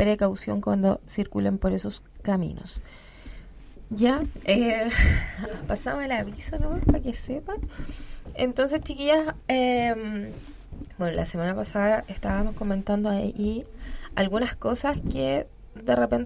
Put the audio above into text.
precaución cuando circulen por esos caminos. Ya, pasamos el aviso, ¿no? Para que sepan. Entonces, chiquillas, bueno, la semana pasada estábamos comentando ahí algunas cosas que de repente